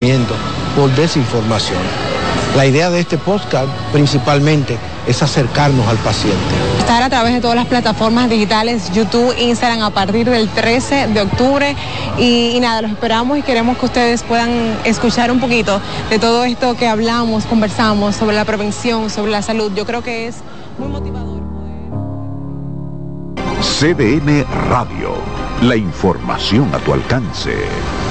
tratamiento por desinformación. La idea de este podcast principalmente es acercarnos al paciente. Estar a través de todas las plataformas digitales, YouTube, Instagram, a partir del 13 de octubre. Y nada, los esperamos y queremos que ustedes puedan escuchar un poquito de todo esto que hablamos, conversamos sobre la prevención, sobre la salud. Yo creo que es muy motivador. CDN Radio, la información a tu alcance.